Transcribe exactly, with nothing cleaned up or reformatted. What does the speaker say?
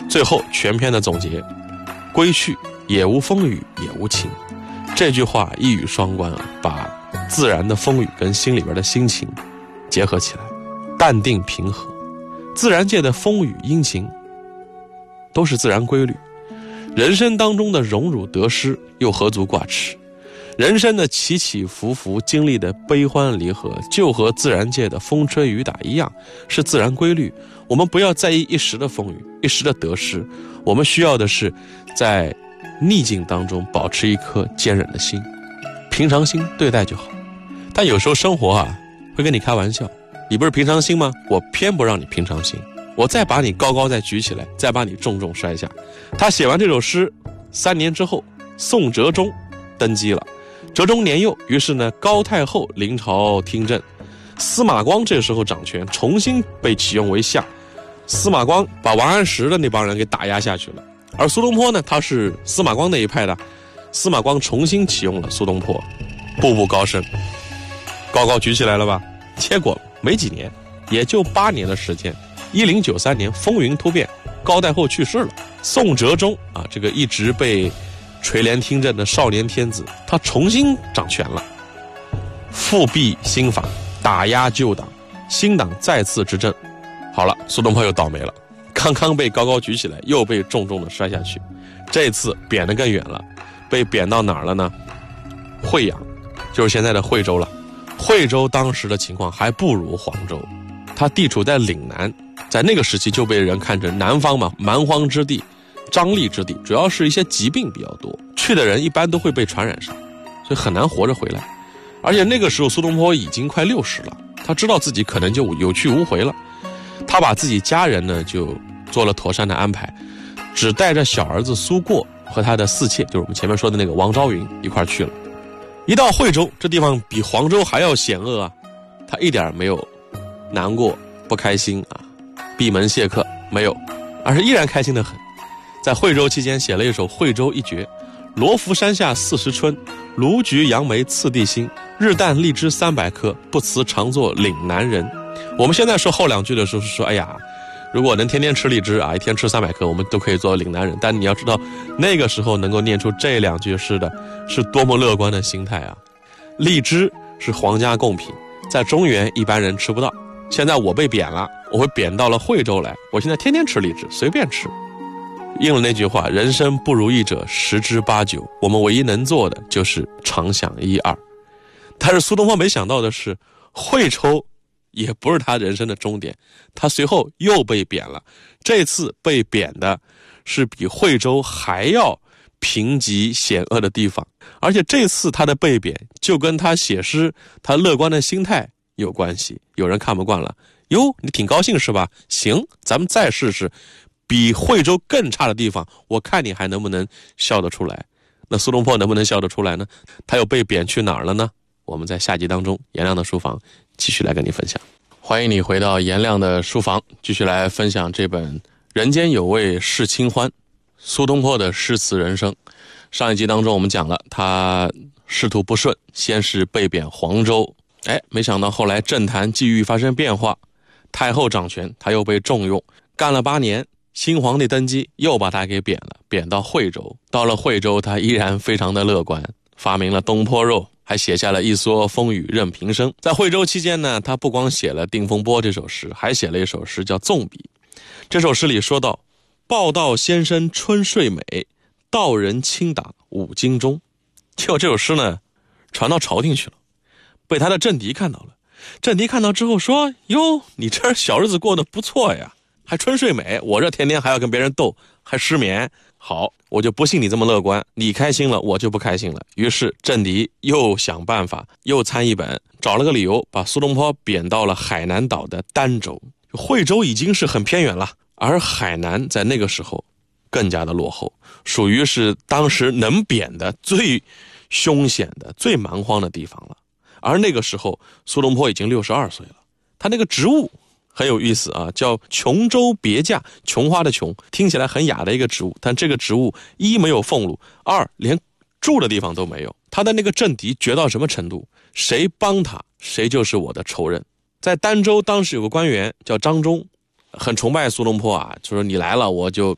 最后全篇的总结，归去也无风雨也无晴。这句话一语双关啊，把自然的风雨跟心里边的心情结合起来，淡定平和。自然界的风雨阴晴都是自然规律，人生当中的荣辱得失又何足挂齿？人生的起起伏伏，经历的悲欢离合，就和自然界的风吹雨打一样，是自然规律。我们不要在意一时的风雨，一时的得失，我们需要的是在逆境当中保持一颗坚韧的心，平常心对待就好。但有时候生活啊会跟你开玩笑，你不是平常心吗？我偏不让你平常心，我再把你高高再举起来，再把你重重摔下。他写完这首诗三年之后，宋哲宗登基了。哲宗年幼，于是呢高太后临朝听政，司马光这时候掌权，重新被启用为相。司马光把王安石的那帮人给打压下去了，而苏东坡呢，他是司马光那一派的，司马光重新启用了苏东坡，步步高升，高高举起来了吧？结果没几年，也就八年的时间，一零九三年风云突变，高太后去世了。宋哲宗啊，这个一直被垂帘听政的少年天子，他重新掌权了，复辟新法，打压旧党，新党再次执政。好了，苏东坡又倒霉了，刚刚被高高举起来，又被重重的摔下去。这次贬得更远了，被贬到哪儿了呢？惠阳，就是现在的惠州了。惠州当时的情况还不如黄州，它地处在岭南，在那个时期就被人看成南方嘛，蛮荒之地，瘴疠之地，主要是一些疾病比较多，去的人一般都会被传染上，所以很难活着回来。而且那个时候苏东坡已经快六十了，他知道自己可能就有去无回了，他把自己家人呢就做了妥善的安排，只带着小儿子苏过和他的四妾，就是我们前面说的那个王昭云一块去了。一到惠州，这地方比黄州还要险恶啊，他一点没有难过不开心啊，闭门谢客没有，而是依然开心得很。在惠州期间写了一首《惠州一绝》，罗浮山下四时春，卢橘杨梅次第新，日啖荔枝三百颗，不辞常作岭南人。我们现在说后两句的时候是说，哎呀，如果能天天吃荔枝啊，一天吃三百颗，我们都可以做岭南人。但你要知道，那个时候能够念出这两句诗的，是多么乐观的心态啊！荔枝是皇家贡品，在中原一般人吃不到。现在我被贬了，我会贬到了惠州来，我现在天天吃荔枝，随便吃。应了那句话，人生不如意者十之八九，我们唯一能做的就是常想一二。但是苏东坡没想到的是，惠州也不是他人生的终点，他随后又被贬了。这次被贬的是比惠州还要贫瘠险恶的地方，而且这次他的被贬就跟他写诗他乐观的心态有关系。有人看不惯了，哟，你挺高兴是吧？行，咱们再试试比惠州更差的地方，我看你还能不能笑得出来。那苏东坡能不能笑得出来呢？他又被贬去哪儿了呢？我们在下集当中颜亮的书房继续来跟你分享。欢迎你回到颜亮的书房，继续来分享这本《人间有味是清欢》，苏东坡的诗词人生。上一集当中我们讲了他仕途不顺，先是被贬黄州，哎，没想到后来政坛际遇发生变化，太后掌权，他又被重用，干了八年，新皇帝登基，又把他给贬了，贬到惠州。到了惠州，他依然非常的乐观，发明了东坡肉，还写下了一蓑风雨任平生。在惠州期间呢，他不光写了《定风波》这首诗，还写了一首诗叫《纵笔》。这首诗里说到，报道先生春睡美，道人轻打五斤钟。结果这首诗呢传到朝廷去了，被他的政敌看到了。政敌看到之后说，哟，你这小日子过得不错呀，还春睡美，我这天天还要跟别人斗，还失眠。好，我就不信你这么乐观，你开心了，我就不开心了。于是政敌又想办法，又参一本，找了个理由，把苏东坡贬到了海南岛的儋州。惠州已经是很偏远了，而海南在那个时候更加的落后，属于是当时能贬的最凶险的、最蛮荒的地方了。而那个时候苏东坡已经六十二岁了，他那个职务很有意思啊，叫琼州别驾，琼花的琼，听起来很雅的一个职务，但这个职务一没有俸禄，二连住的地方都没有。他的那个政敌绝到什么程度？谁帮他，谁就是我的仇人。在儋州当时有个官员叫张忠，很崇拜苏东坡啊，就说你来了我就